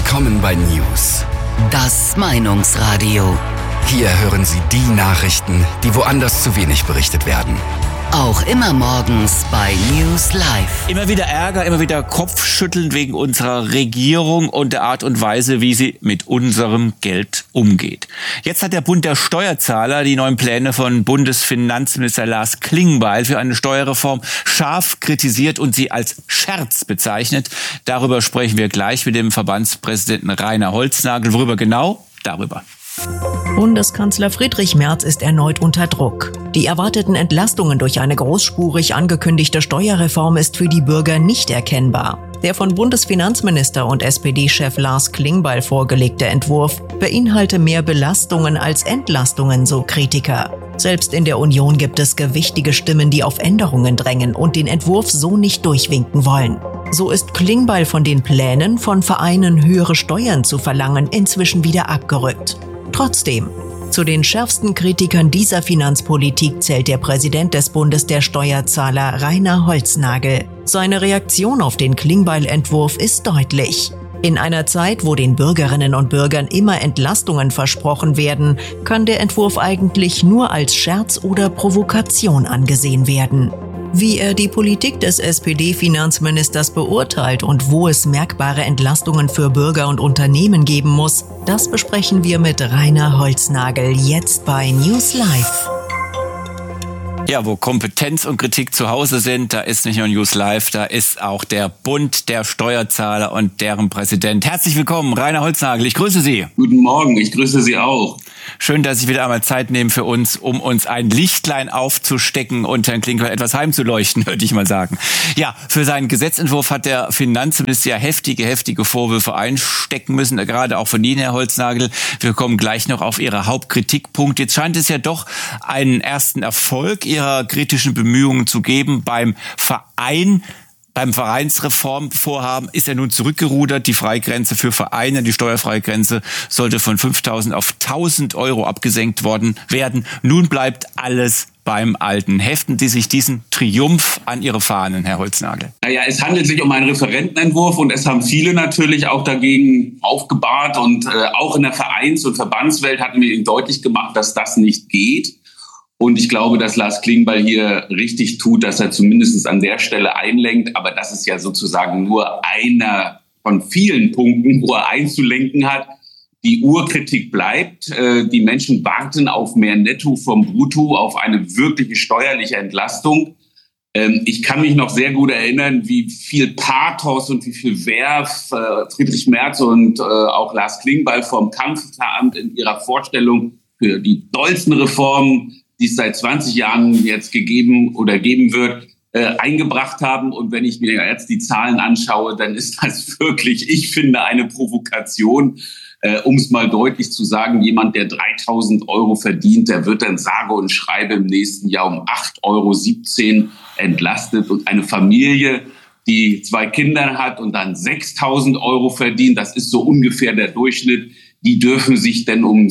Willkommen bei News. Das Meinungsradio. Hier hören Sie die Nachrichten, die woanders zu wenig berichtet werden. Auch immer morgens bei News Live. Immer wieder Ärger, immer wieder Kopfschütteln wegen unserer Regierung und der Art und Weise, wie sie mit unserem Geld umgeht. Jetzt hat der Bund der Steuerzahler die neuen Pläne von Bundesfinanzminister Lars Klingbeil für eine Steuerreform scharf kritisiert und sie als Scherz bezeichnet. Darüber sprechen wir gleich mit dem Verbandspräsidenten Rainer Holznagel. Worüber genau? Darüber. Bundeskanzler Friedrich Merz ist erneut unter Druck. Die erwarteten Entlastungen durch eine großspurig angekündigte Steuerreform ist für die Bürger nicht erkennbar. Der von Bundesfinanzminister und SPD-Chef Lars Klingbeil vorgelegte Entwurf beinhalte mehr Belastungen als Entlastungen, so Kritiker. Selbst in der Union gibt es gewichtige Stimmen, die auf Änderungen drängen und den Entwurf so nicht durchwinken wollen. So ist Klingbeil von den Plänen, von Vereinen höhere Steuern zu verlangen, inzwischen wieder abgerückt. Trotzdem, zu den schärfsten Kritikern dieser Finanzpolitik zählt der Präsident des Bundes der Steuerzahler, Rainer Holznagel. Seine Reaktion auf den Klingbeil-Entwurf ist deutlich. In einer Zeit, wo den Bürgerinnen und Bürgern immer Entlastungen versprochen werden, kann der Entwurf eigentlich nur als Scherz oder Provokation angesehen werden. Wie er die Politik des SPD-Finanzministers beurteilt und wo es merkbare Entlastungen für Bürger und Unternehmen geben muss, das besprechen wir mit Rainer Holznagel jetzt bei News Live. Ja, wo Kompetenz und Kritik zu Hause sind, da ist nicht nur News Live, da ist auch der Bund der Steuerzahler und deren Präsident. Herzlich willkommen, Rainer Holznagel, ich grüße Sie. Guten Morgen, ich grüße Sie auch. Schön, dass Sie wieder einmal Zeit nehmen für uns, um uns ein Lichtlein aufzustecken und Herrn Klingbeil etwas heimzuleuchten, würde ich mal sagen. Ja, für seinen Gesetzentwurf hat der Finanzminister ja heftige Vorwürfe einstecken müssen, gerade auch von Ihnen, Herr Holznagel. Wir kommen gleich noch auf Ihre Hauptkritikpunkte. Jetzt scheint es ja doch einen ersten Erfolg Ihrer kritischen Bemühungen zu geben beim Vereinsreformvorhaben ist er nun zurückgerudert. Die Freigrenze für Vereine, die steuerfreie Grenze, sollte von 5.000 auf 1.000 Euro abgesenkt werden. Nun bleibt alles beim Alten. Heften Sie sich diesen Triumph an Ihre Fahnen, Herr Holznagel? Naja, es handelt sich um einen Referentenentwurf und es haben viele natürlich auch dagegen aufgebahrt. Und auch in der Vereins- und Verbandswelt hatten wir ihnen deutlich gemacht, dass das nicht geht. Und ich glaube, dass Lars Klingbeil hier richtig tut, dass er zumindest an der Stelle einlenkt. Aber das ist ja sozusagen nur einer von vielen Punkten, wo er einzulenken hat. Die Urkritik bleibt. Die Menschen warten auf mehr Netto vom Brutto, auf eine wirkliche steuerliche Entlastung. Ich kann mich noch sehr gut erinnern, wie viel Pathos und wie viel Werf Friedrich Merz und auch Lars Klingbeil vom Kanzleramt in ihrer Vorstellung für die dollsten Reformen, die es seit 20 Jahren jetzt geben wird, eingebracht haben. Und wenn ich mir jetzt die Zahlen anschaue, dann ist das wirklich, ich finde, eine Provokation. Um es mal deutlich zu sagen, jemand, der 3.000 Euro verdient, der wird dann sage und schreibe im nächsten Jahr um 8,17 Euro entlastet. Und eine Familie, die 2 Kinder hat und dann 6.000 Euro verdient, das ist so ungefähr der Durchschnitt, die dürfen sich denn um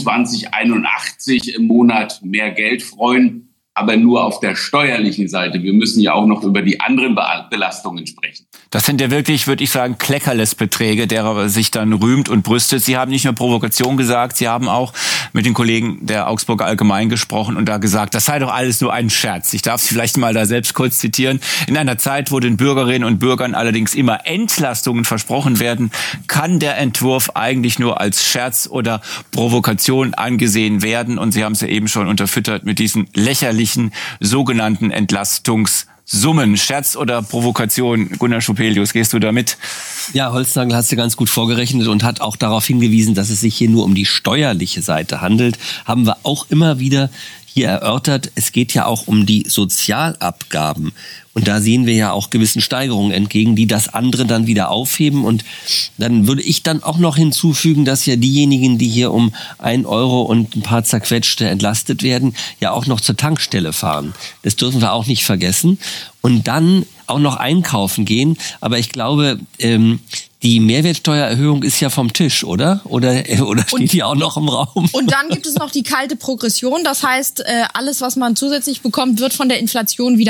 27,81 im Monat mehr Geld freuen, aber nur auf der steuerlichen Seite. Wir müssen ja auch noch über die anderen Belastungen sprechen. Das sind ja wirklich, würde ich sagen, Kleckerles-Beträge, derer er sich dann rühmt und brüstet. Sie haben nicht nur Provokation gesagt, Sie haben auch mit den Kollegen der Augsburger Allgemein gesprochen und da gesagt, das sei doch alles nur ein Scherz. Ich darf Sie vielleicht mal da selbst kurz zitieren. In einer Zeit, wo den Bürgerinnen und Bürgern allerdings immer Entlastungen versprochen werden, kann der Entwurf eigentlich nur als Scherz oder Provokation angesehen werden. Und Sie haben es ja eben schon unterfüttert mit diesen lächerlichen sogenannten Entlastungssummen. Scherz oder Provokation? Gunnar Schupelius, gehst du da mit? Ja, Holznagel hast du ganz gut vorgerechnet und hat auch darauf hingewiesen, dass es sich hier nur um die steuerliche Seite handelt. Haben wir auch immer wieder hier erörtert. Es geht ja auch um die Sozialabgaben. Und da sehen wir ja auch gewissen Steigerungen entgegen, die das andere dann wieder aufheben. Und dann würde ich dann auch noch hinzufügen, dass ja diejenigen, die hier um 1 Euro und ein paar zerquetschte entlastet werden, ja auch noch zur Tankstelle fahren. Das dürfen wir auch nicht vergessen. Und dann auch noch einkaufen gehen. Aber ich glaube, die Mehrwertsteuererhöhung ist ja vom Tisch, oder? Oder steht die auch noch im Raum? Und dann gibt es noch die kalte Progression. Das heißt, alles, was man zusätzlich bekommt, wird von der Inflation wieder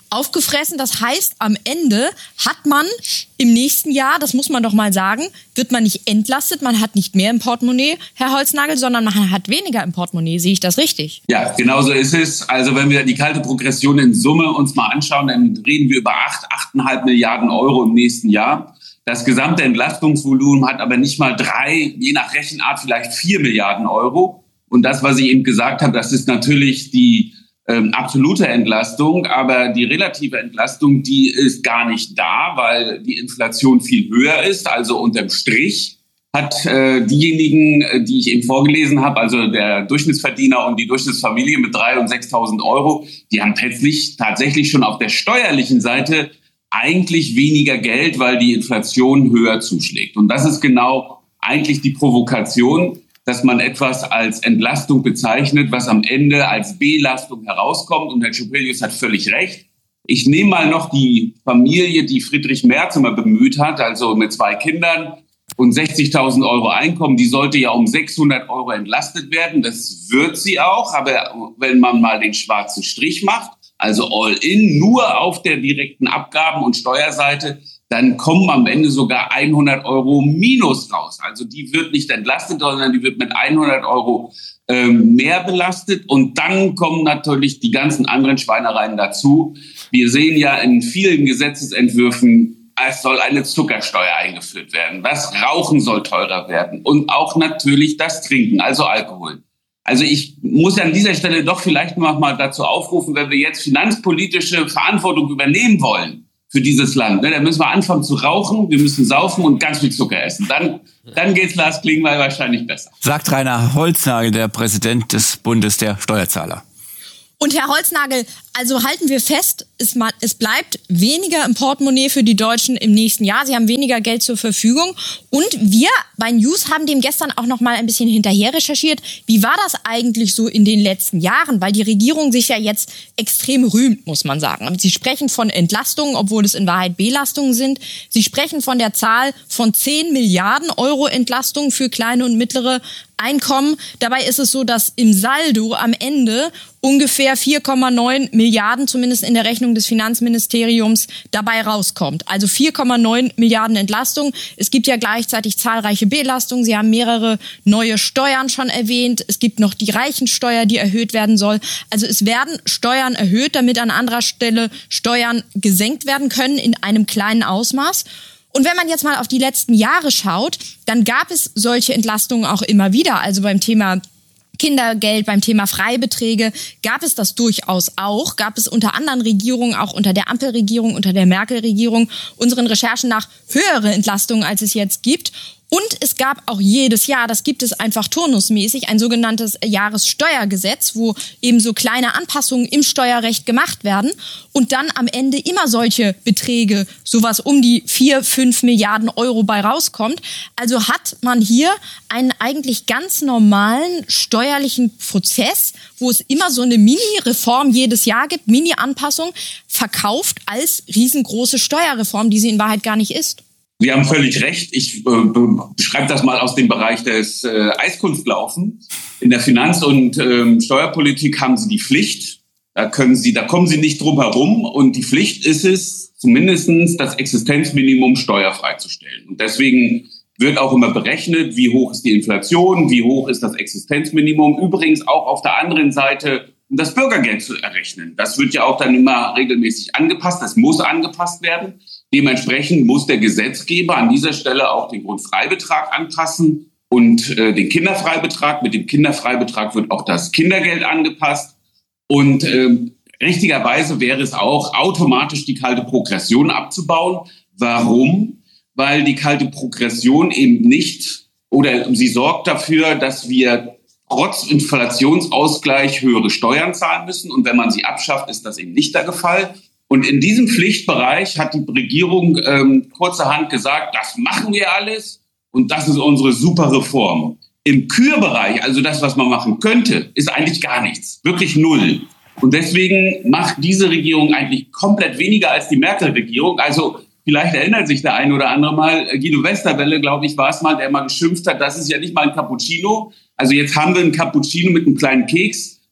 aufgefressen. Das heißt, am Ende hat man im nächsten Jahr, das muss man doch mal sagen, wird man nicht entlastet, man hat nicht mehr im Portemonnaie, Herr Holznagel, sondern man hat weniger im Portemonnaie. Sehe ich das richtig? Ja, genau so ist es. Also wenn wir die kalte Progression in Summe uns mal anschauen, dann reden wir über 8,5 Milliarden Euro im nächsten Jahr. Das gesamte Entlastungsvolumen hat aber nicht mal 3, je nach Rechenart vielleicht 4 Milliarden Euro. Und das, was ich eben gesagt habe, das ist natürlich die absolute Entlastung, aber die relative Entlastung, die ist gar nicht da, weil die Inflation viel höher ist. Also unterm Strich hat diejenigen, die ich eben vorgelesen habe, also der Durchschnittsverdiener und die Durchschnittsfamilie mit 3.000 und 6.000 Euro, die haben tatsächlich schon auf der steuerlichen Seite eigentlich weniger Geld, weil die Inflation höher zuschlägt. Und das ist genau eigentlich die Provokation, dass man etwas als Entlastung bezeichnet, was am Ende als Belastung herauskommt. Und Herr Tschupelius hat völlig recht. Ich nehme mal noch die Familie, die Friedrich Merz immer bemüht hat, also mit 2 Kindern und 60.000 Euro Einkommen. Die sollte ja um 600 Euro entlastet werden. Das wird sie auch. Aber wenn man mal den schwarzen Strich macht, also all in, nur auf der direkten Abgaben- und Steuerseite, dann kommen am Ende sogar 100 Euro Minus raus. Also die wird nicht entlastet, sondern die wird mit 100 Euro mehr belastet. Und dann kommen natürlich die ganzen anderen Schweinereien dazu. Wir sehen ja in vielen Gesetzesentwürfen, es soll eine Zuckersteuer eingeführt werden. Das Rauchen soll teurer werden. Und auch natürlich das Trinken, also Alkohol. Also ich muss an dieser Stelle doch vielleicht noch mal dazu aufrufen, wenn wir jetzt finanzpolitische Verantwortung übernehmen wollen für dieses Land, dann müssen wir anfangen zu rauchen, wir müssen saufen und ganz viel Zucker essen. Dann geht's Lars Klingbeil wahrscheinlich besser. Sagt Rainer Holznagel, der Präsident des Bundes der Steuerzahler. Und Herr Holznagel, also halten wir fest, es bleibt weniger im Portemonnaie für die Deutschen im nächsten Jahr. Sie haben weniger Geld zur Verfügung. Und wir bei News haben dem gestern auch noch mal ein bisschen hinterher recherchiert. Wie war das eigentlich so in den letzten Jahren? Weil die Regierung sich ja jetzt extrem rühmt, muss man sagen. Sie sprechen von Entlastungen, obwohl es in Wahrheit Belastungen sind. Sie sprechen von der Zahl von 10 Milliarden Euro Entlastung für kleine und mittlere Einkommen. Dabei ist es so, dass im Saldo am Ende ungefähr 4,9 Milliarden, zumindest in der Rechnung des Finanzministeriums, dabei rauskommt. Also 4,9 Milliarden Entlastung. Es gibt ja gleichzeitig zahlreiche Belastungen. Sie haben mehrere neue Steuern schon erwähnt. Es gibt noch die Reichensteuer, die erhöht werden soll. Also es werden Steuern erhöht, damit an anderer Stelle Steuern gesenkt werden können in einem kleinen Ausmaß. Und wenn man jetzt mal auf die letzten Jahre schaut, dann gab es solche Entlastungen auch immer wieder. Also beim Thema Kindergeld, beim Thema Freibeträge gab es das durchaus auch. Gab es unter anderen Regierungen, auch unter der Ampelregierung, unter der Merkel-Regierung, unseren Recherchen nach höhere Entlastungen, als es jetzt gibt. Und es gab auch jedes Jahr, das gibt es einfach turnusmäßig, ein sogenanntes Jahressteuergesetz, wo eben so kleine Anpassungen im Steuerrecht gemacht werden und dann am Ende immer solche Beträge, sowas um die 4-5 Milliarden Euro bei rauskommt. Also hat man hier einen eigentlich ganz normalen steuerlichen Prozess, wo es immer so eine Mini-Reform jedes Jahr gibt, Mini-Anpassung, verkauft als riesengroße Steuerreform, die sie in Wahrheit gar nicht ist. Sie haben völlig recht. Ich beschreibe das mal aus dem Bereich des Eiskunstlaufen. In der Finanz- und Steuerpolitik haben Sie die Pflicht. Da kommen Sie nicht drum herum. Und die Pflicht ist es, zumindest das Existenzminimum steuerfrei zu stellen. Und deswegen wird auch immer berechnet, wie hoch ist die Inflation, wie hoch ist das Existenzminimum. Übrigens auch auf der anderen Seite, um das Bürgergeld zu errechnen. Das wird ja auch dann immer regelmäßig angepasst. Das muss angepasst werden. Dementsprechend muss der Gesetzgeber an dieser Stelle auch den Grundfreibetrag anpassen und den Kinderfreibetrag. Mit dem Kinderfreibetrag wird auch das Kindergeld angepasst. Und richtigerweise wäre es auch, automatisch die kalte Progression abzubauen. Warum? Weil die kalte Progression eben nicht, oder sie sorgt dafür, dass wir trotz Inflationsausgleich höhere Steuern zahlen müssen. Und wenn man sie abschafft, ist das eben nicht der Fall. Und in diesem Pflichtbereich hat die Regierung kurzerhand gesagt, das machen wir alles und das ist unsere super Reform. Im Kürbereich, also das, was man machen könnte, ist eigentlich gar nichts, wirklich null. Und deswegen macht diese Regierung eigentlich komplett weniger als die Merkel-Regierung. Also vielleicht erinnert sich der ein oder andere mal, Guido Westerwelle, glaube ich, war es mal, der mal geschimpft hat, das ist ja nicht mal ein Cappuccino. Also jetzt haben wir ein Cappuccino mit einem kleinen Keks.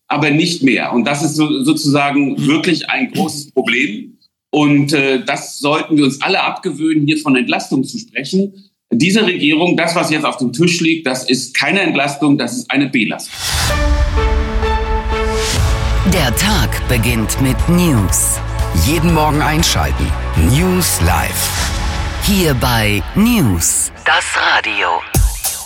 aber nicht mehr. Und das ist sozusagen wirklich ein großes Problem. Und das sollten wir uns alle abgewöhnen, hier von Entlastung zu sprechen. Diese Regierung, das, was jetzt auf dem Tisch liegt, das ist keine Entlastung, das ist eine Belastung. Der Tag beginnt mit News. Jeden Morgen einschalten. News Live. Hier bei News, das Radio.